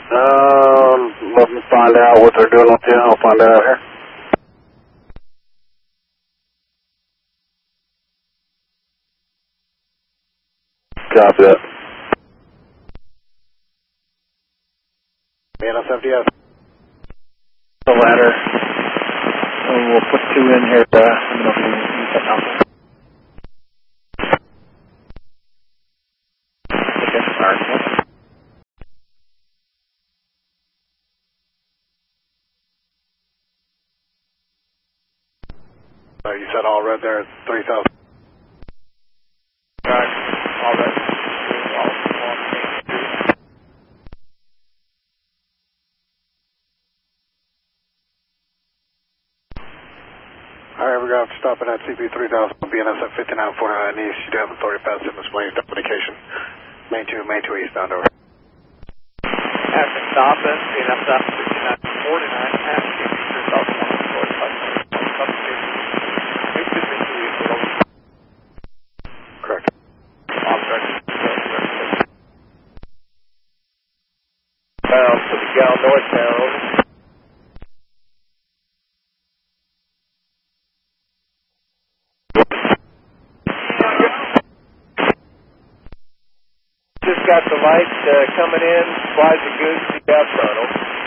Let me find out what they're doing with you. I'll find out here. Copy that. NSFDS. The ladder. And we'll put 2 in here. I don't know if we use that number. Okay, all right. You said all red there, 3,000. All red. Alright, we're going to have to stop at CP 3000, BNSF 5949 East. You do have authority past Simmons Plains, application. Main 2 eastbound, over. After stopping, BNSF 5949, asking for South 145. Correct. Bound to the Gal northbound. Just got the light coming in, flies are good, see out frontal.